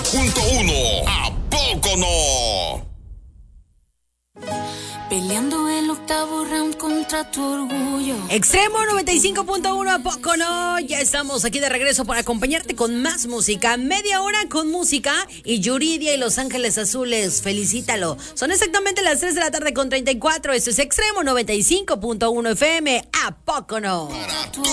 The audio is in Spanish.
95.1. ¿A poco no? Peleando el octavo round contra tu orgullo. Extremo 95.1, ¿a poco no? Ya estamos aquí de regreso para acompañarte con más música. Media hora con música y Yuridia y Los Ángeles Azules. Felicítalo. Son exactamente las 3 de la tarde con 34. Esto es Extremo 95.1 FM. ¿A poco no?